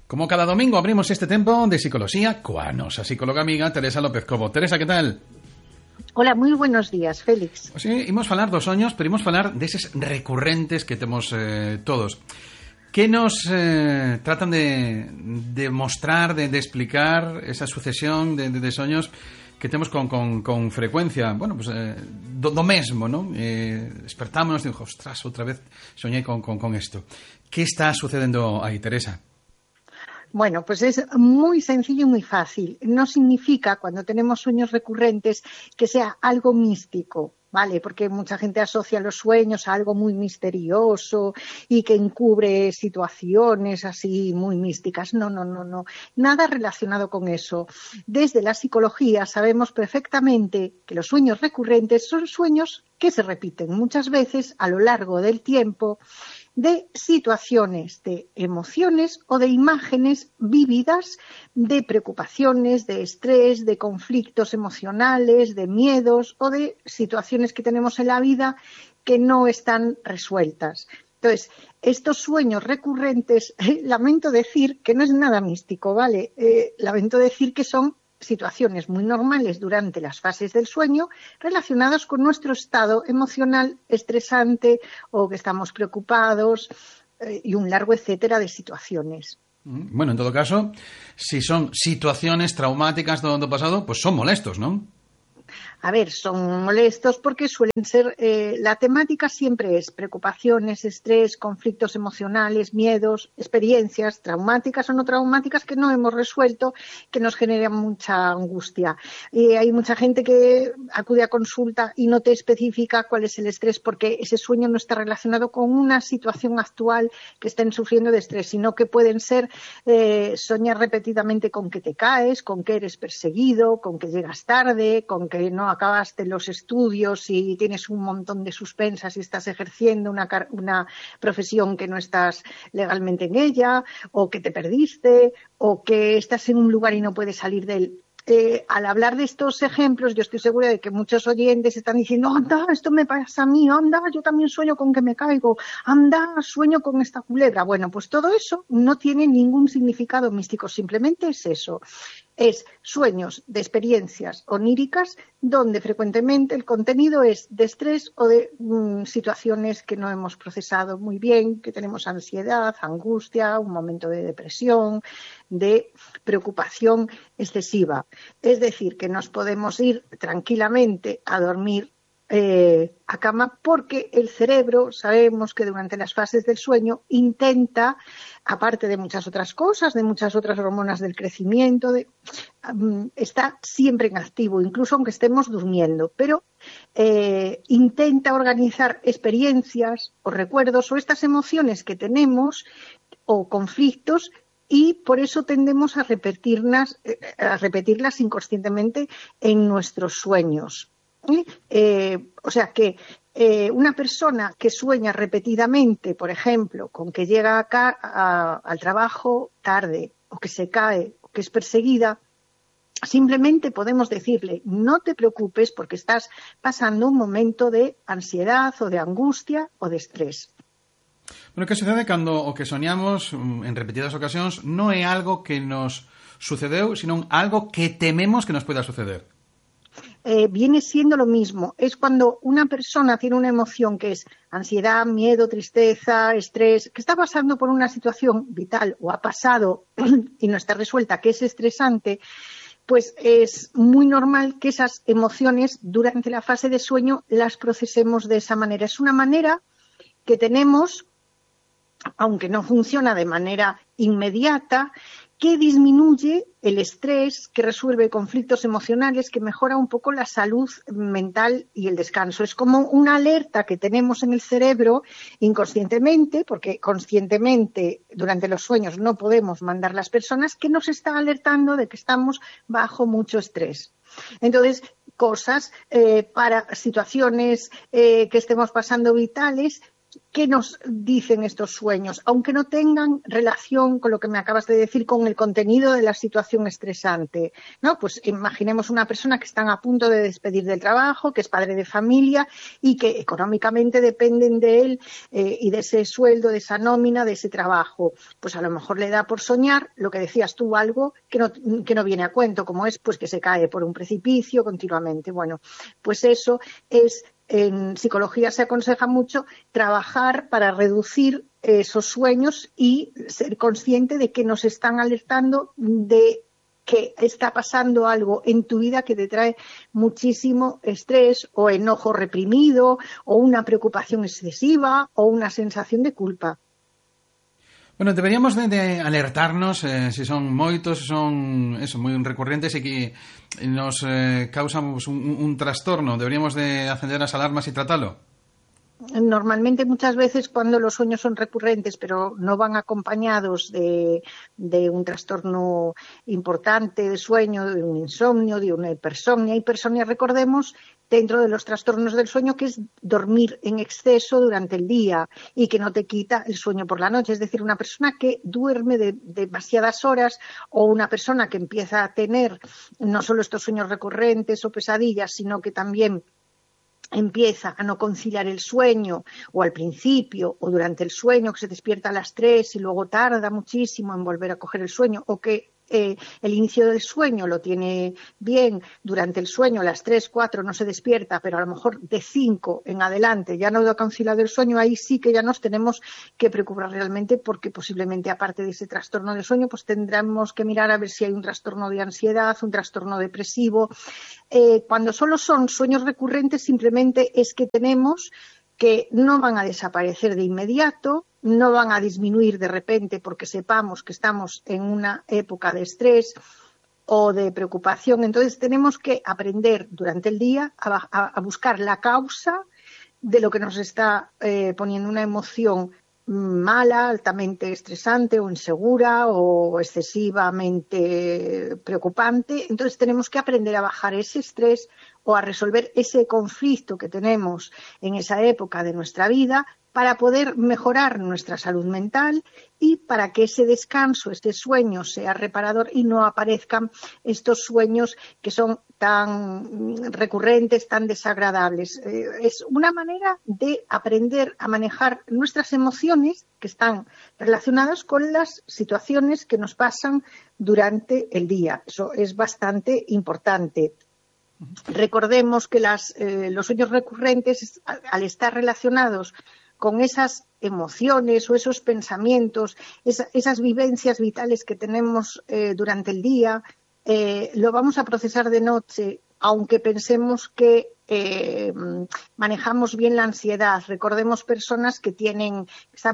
Como cada domingo abrimos este tempo de psicología coa nosa psicóloga amiga Teresa López Cobo. Teresa, que tal? Hola, moi buenos días, Félix. Pues sí, imos falar dos soños, pero imos falar deses recurrentes que temos todos. Que nos tratan de mostrar, de explicar esa sucesión de soños que temos con frecuencia. Bueno, pues do mesmo, ¿no? Despertámonos e digo, ostras, outra vez soñei con esto. Que está sucedendo aí, Teresa? Bueno, pues es muy sencillo y muy fácil. No significa, cuando tenemos sueños recurrentes, que sea algo místico, ¿vale? Porque mucha gente asocia los sueños a algo muy misterioso y que encubre situaciones así muy místicas. No. Nada relacionado con eso. Desde la psicología sabemos perfectamente que los sueños recurrentes son sueños que se repiten muchas veces a lo largo del tiempo, de situaciones, de emociones o de imágenes vívidas, de preocupaciones, de estrés, de conflictos emocionales, de miedos o de situaciones que tenemos en la vida que no están resueltas. Entonces, estos sueños recurrentes, lamento decir que no es nada místico, ¿vale? Lamento decir que son situaciones muy normales durante las fases del sueño relacionadas con nuestro estado emocional estresante o que estamos preocupados y un largo etcétera de situaciones. Bueno, en todo caso, si son situaciones traumáticas do pasado, pues son molestos, ¿no? A ver, son molestos porque suelen ser, la temática siempre es preocupaciones, estrés, conflictos emocionales, miedos, experiencias traumáticas o no traumáticas que no hemos resuelto, que nos generan mucha angustia. Y hay mucha gente que acude a consulta y no te especifica cuál es el estrés porque ese sueño no está relacionado con una situación actual que estén sufriendo de estrés, sino que pueden ser soñar repetidamente con que te caes, con que eres perseguido, con que llegas tarde, con que no acabaste los estudios y tienes un montón de suspensas y estás ejerciendo una profesión que no estás legalmente en ella, o que te perdiste, o que estás en un lugar y no puedes salir de él. Al hablar de estos ejemplos, yo estoy segura de que muchos oyentes están diciendo, anda, esto me pasa a mí, anda, yo también sueño con que me caigo, anda, sueño con esta culebra. Bueno, pues todo eso no tiene ningún significado místico, simplemente es eso. Es sueños de experiencias oníricas donde frecuentemente el contenido es de estrés o de situaciones que no hemos procesado muy bien, que tenemos ansiedad, angustia, un momento de depresión, de preocupación excesiva. Es decir, que nos podemos ir tranquilamente a dormir a cama porque el cerebro, sabemos que durante las fases del sueño intenta, aparte de muchas otras cosas, de muchas otras hormonas del crecimiento, está siempre en activo, incluso aunque estemos durmiendo, pero intenta organizar experiencias o recuerdos o estas emociones que tenemos o conflictos y por eso tendemos a repetirlas inconscientemente en nuestros sueños. O sea que una persona que sueña repetidamente, por ejemplo, con que llega al trabajo tarde, o que se cae, o que es perseguida, simplemente podemos decirle, no te preocupes porque estás pasando un momento de ansiedad o de angustia o de estrés. Bueno, que sucede cando o que soñamos en repetidas ocasións non é algo que nos sucedeu, sino algo que tememos que nos pueda suceder. Viene siendo lo mismo. Es cuando una persona tiene una emoción que es ansiedad, miedo, tristeza, estrés, que está pasando por una situación vital o ha pasado y no está resuelta, que es estresante, pues es muy normal que esas emociones durante la fase de sueño las procesemos de esa manera. Es una manera que tenemos, aunque no funciona de manera inmediata, que disminuye el estrés, que resuelve conflictos emocionales, que mejora un poco la salud mental y el descanso. Es como una alerta que tenemos en el cerebro inconscientemente, porque conscientemente durante los sueños no podemos mandar las personas, que nos está alertando de que estamos bajo mucho estrés. Entonces, cosas para situaciones que estemos pasando vitales, ¿Qué nos dicen estos sueños? Aunque no tengan relación con lo que me acabas de decir, con el contenido de la situación estresante, ¿no? Pues imaginemos una persona que están a punto de despedir del trabajo, que es padre de familia y que económicamente dependen de él y de ese sueldo, de esa nómina, de ese trabajo. Pues a lo mejor le da por soñar, lo que decías tú, algo que no viene a cuento, como es pues que se cae por un precipicio continuamente. Bueno, pues eso es... En psicología se aconseja mucho trabajar para reducir esos sueños y ser consciente de que nos están alertando de que está pasando algo en tu vida que te trae muchísimo estrés o enojo reprimido o una preocupación excesiva o una sensación de culpa. Bueno, deberíamos de alertarnos si son moitos, si son moi recurrentes e que nos causan un trastorno. Deberíamos de acender as alarmas e tratalo. Normalmente muchas veces cuando los sueños son recurrentes pero no van acompañados de un trastorno importante de sueño, de un insomnio, de una hipersomnia. Hipersomnia, recordemos, dentro de los trastornos del sueño, que es dormir en exceso durante el día y que no te quita el sueño por la noche. Es decir, una persona que duerme demasiadas horas o una persona que empieza a tener no solo estos sueños recurrentes o pesadillas, sino que también empieza a no conciliar el sueño o al principio o durante el sueño, que se despierta a las 3 y luego tarda muchísimo en volver a coger el sueño, o que el inicio del sueño lo tiene bien, durante el sueño a las 3, 4 no se despierta, pero a lo mejor de 5 en adelante ya no ha conciliado el sueño, ahí sí que ya nos tenemos que preocupar realmente, porque posiblemente aparte de ese trastorno del sueño pues tendremos que mirar a ver si hay un trastorno de ansiedad, un trastorno depresivo. Cuando solo son sueños recurrentes simplemente es que tenemos que no van a desaparecer de inmediato, no van a disminuir de repente porque sepamos que estamos en una época de estrés o de preocupación. Entonces tenemos que aprender durante el día a buscar la causa de lo que nos está poniendo una emoción mala, altamente estresante o insegura o excesivamente preocupante. Entonces tenemos que aprender a bajar ese estrés o a resolver ese conflicto que tenemos en esa época de nuestra vida para poder mejorar nuestra salud mental y para que ese descanso, este sueño sea reparador y no aparezcan estos sueños que son tan recurrentes, tan desagradables. Es una manera de aprender a manejar nuestras emociones que están relacionadas con las situaciones que nos pasan durante el día. Eso es bastante importante. Recordemos que los sueños recurrentes, al estar relacionados con esas emociones o esos pensamientos, esas vivencias vitales que tenemos durante el día, lo vamos a procesar de noche, aunque pensemos que manejamos bien la ansiedad. Recordemos personas que están